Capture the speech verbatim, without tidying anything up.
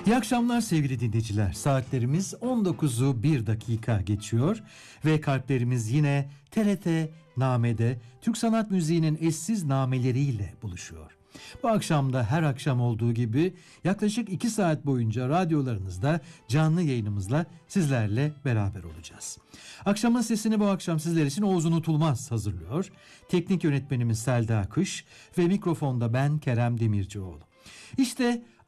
İyi akşamlar sevgili dinleyiciler. Saatlerimiz on dokuzu bir dakika geçiyor ve kalplerimiz yine T R T Name'de Türk sanat müziğinin eşsiz nameleriyle buluşuyor. Bu akşam da her akşam olduğu gibi yaklaşık iki saat boyunca radyolarınızda canlı yayınımızla sizlerle beraber olacağız. Akşamın sesini bu akşam sizler için Oğuz Unutulmaz hazırlıyor. Teknik yönetmenimiz Selda Kış ve mikrofonda ben Kerem Demircioğlu. İşte